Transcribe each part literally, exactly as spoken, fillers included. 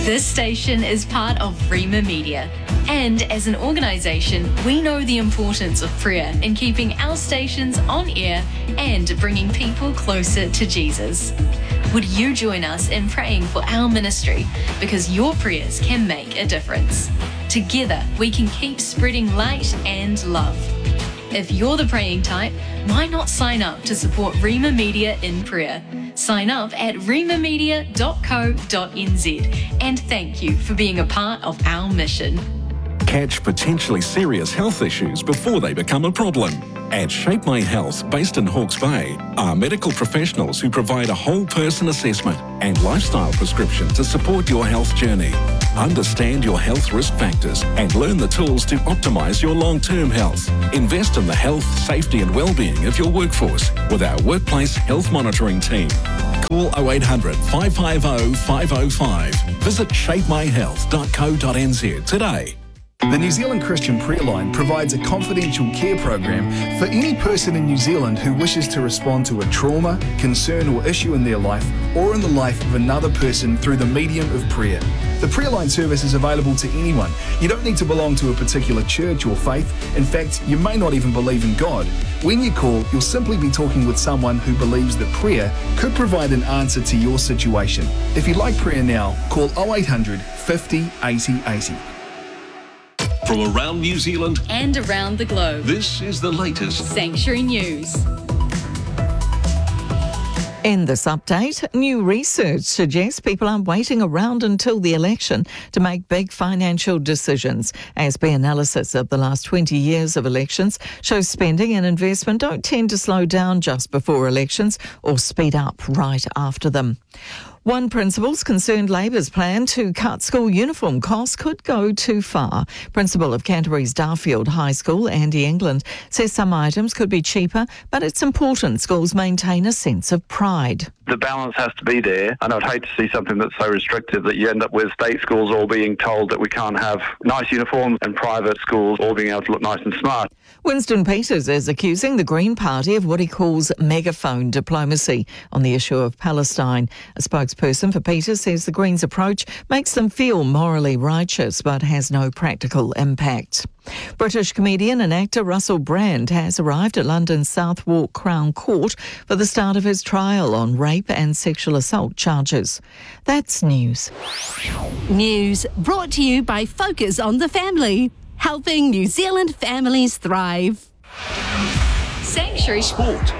This station is part of Rima Media. And as an organisation, we know the importance of prayer in keeping our stations on air and bringing people closer to Jesus. Would you join us in praying for our ministry? Because your prayers can make a difference. Together, we can keep spreading light and love. If you're the praying type, why not sign up to support Rima Media in prayer? Sign up at rima media dot co dot n z and thank you for being a part of our mission. Catch potentially serious health issues before they become a problem. At Shape My Health, based in Hawke's Bay, are medical professionals who provide a whole person assessment and lifestyle prescription to support your health journey. Understand your health risk factors and learn the tools to optimise your long-term health. Invest in the health, safety and well-being of your workforce with our workplace health monitoring team. Call oh eight hundred, five five oh, five oh five. Visit shape my health dot co dot n z today. The New Zealand Christian Prayer Line provides a confidential care program for any person in New Zealand who wishes to respond to a trauma, concern or issue in their life or in the life of another person through the medium of prayer. The Prayer Line service is available to anyone. You don't need to belong to a particular church or faith. In fact, you may not even believe in God. When you call, you'll simply be talking with someone who believes that prayer could provide an answer to your situation. If you'd like prayer now, call oh eight hundred, fifty, eighty, eighty. From around New Zealand And around the globe. this is the latest Sanctuary News. In this update, new research suggests people aren't waiting around until the election to make big financial decisions. A S B analysis of the last twenty years of elections shows spending and investment don't tend to slow down just before elections or speed up right after them. One principal's concerned Labour's plan to cut school uniform costs could go too far. Principal of Canterbury's Darfield High School, Andy England, says some items could be cheaper, but it's important schools maintain a sense of pride. The balance has to be there, and I'd hate to see something that's so restrictive that you end up with state schools all being told that we can't have nice uniforms and private schools all being able to look nice and smart. Winston Peters is accusing the Green Party of what he calls megaphone diplomacy on the issue of Palestine. A spokesperson for Peters says the Greens' approach makes them feel morally righteous but has no practical impact. British comedian and actor Russell Brand has arrived at London's Southwark Crown Court for the start of his trial on rape and sexual assault charges. That's news. News brought to you by Focus on the Family, helping New Zealand families thrive. Sanctuary sport.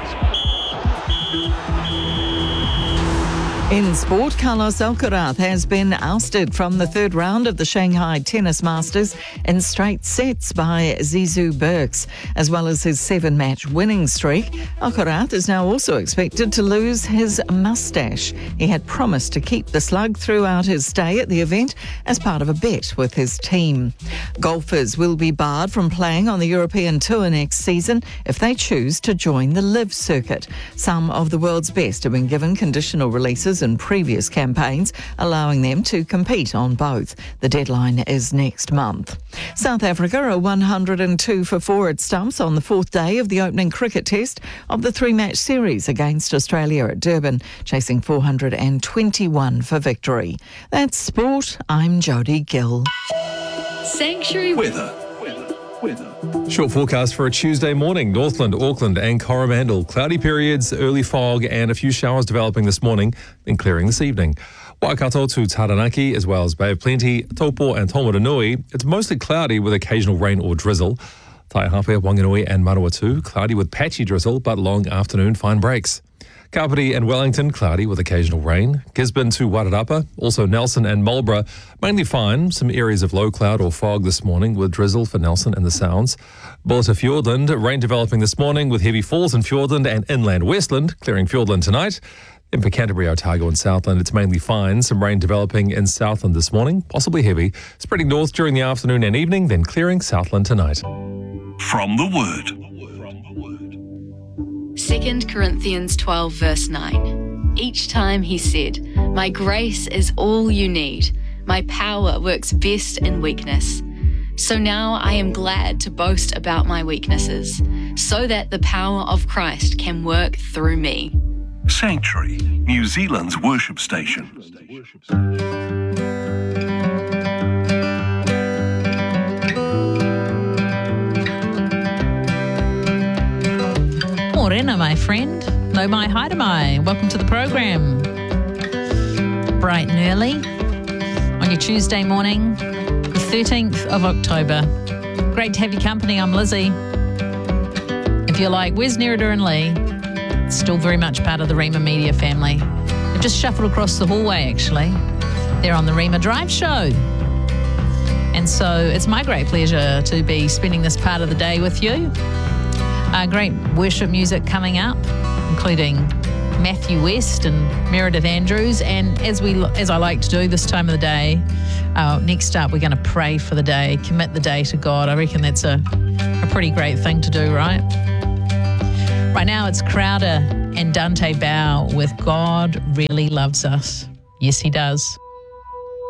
In sport, Carlos Alcaraz has been ousted from the third round of the Shanghai Tennis Masters in straight sets by Zizou Berks, as well as his seven-match winning streak. Alcaraz is now also expected to lose his moustache. He had promised to keep the slug throughout his stay at the event as part of a bet with his team. Golfers will be barred from playing on the European Tour next season if they choose to join the Live circuit. Some of the world's best have been given conditional releases in previous campaigns, allowing them to compete on both. The deadline is next month. South Africa are one hundred two for four at stumps on the fourth day of the opening cricket test of the three-match series against Australia at Durban, chasing four hundred twenty-one for victory. That's sport. I'm Jodie Gill. Sanctuary Weather. Weather. Short forecast for a Tuesday morning. Northland, Auckland and Coromandel. Cloudy periods, early fog and a few showers developing this morning, then clearing this evening. Waikato to Taranaki, as well as Bay of Plenty, Taupo and Taumarunui. It's mostly cloudy with occasional rain or drizzle. Taihape, Wanganui and Manawatu, cloudy with patchy drizzle, but long afternoon fine breaks. Kapiti and Wellington, cloudy with occasional rain. Gisborne to Wairarapa, also Nelson and Marlborough, mainly fine. Some areas of low cloud or fog this morning with drizzle for Nelson and the Sounds. Buller to Fiordland, rain developing this morning with heavy falls in Fiordland and inland Westland, clearing Fiordland tonight. Then for Canterbury, Otago and Southland, it's mainly fine. Some rain developing in Southland this morning, possibly heavy. Spreading north during the afternoon and evening, then clearing Southland tonight. From the Word. Second Corinthians twelve verse nine. Each time he said, "My grace is all you need. My power works best in weakness. So now I am glad to boast about my weaknesses, so that the power of Christ can work through me." Sanctuary, New Zealand's worship station. friend. No mai haere mai. Welcome to the program. Bright and early on your Tuesday morning, the thirteenth of October. Great to have your company. I'm Lizzie. If you're like, where's Nerida and Lee? It's still very much part of the Rima Media family. They've just shuffled across the hallway, actually. They're on the Rima Drive Show. And so it's my great pleasure to be spending this part of the day with you. Uh, great worship music coming up, including Matthew West and Meredith Andrews. And as we, as I like to do this time of the day, uh, next up we're going to pray for the day, commit the day to God. I reckon that's a, a pretty great thing to do, right? Right now it's Crowder and Dante Bow with God Really Loves Us. Yes, he does.